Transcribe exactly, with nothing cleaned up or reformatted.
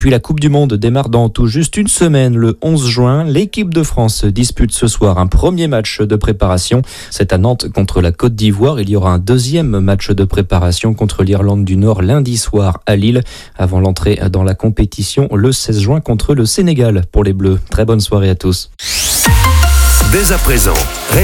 Puis la Coupe du Monde démarre dans tout juste une semaine, le onze juin. L'équipe de France dispute ce soir un premier match de préparation. C'est à Nantes contre la Côte d'Ivoire. Il y aura un deuxième match de préparation contre l'Irlande du Nord lundi soir à Lille, avant l'entrée dans la compétition le seize juin contre le Sénégal pour les Bleus. Très bonne soirée à tous. Dès à présent,